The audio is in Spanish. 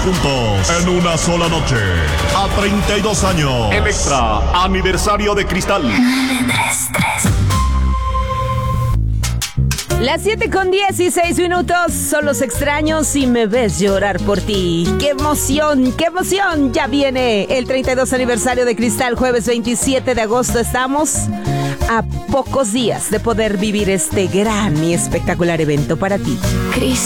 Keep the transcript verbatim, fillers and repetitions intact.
juntos en una sola noche. A treinta y dos años. Electra, aniversario de Cristal. Las siete con dieciséis minutos, son los extraños y me ves llorar por ti. ¡Qué emoción, qué emoción! Ya viene el treinta y dos aniversario de Cristal, jueves veintisiete de agosto. Estamos a pocos días de poder vivir este gran y espectacular evento para ti. Cristal.